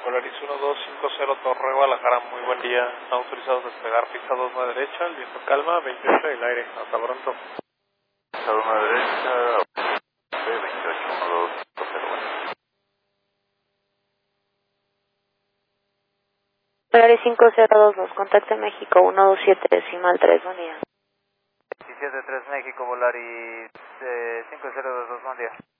Volaris 1250 Torre Guadalajara, muy buen día. Están autorizados a despegar pista 29 derecha, el viento calma, 28 el aire. Hasta pronto. Pista 29 derecha, 28, 1250. Volaris 5022, contacte México 127 decimal 3, buen día. 273 México, Volaris 5022, buen día.